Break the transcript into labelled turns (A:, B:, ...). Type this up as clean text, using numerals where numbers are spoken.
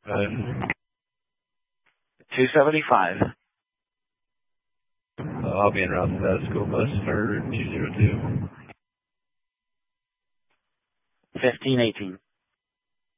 A: 275.
B: I'll be en route to that school bus for 202.
A: 1518.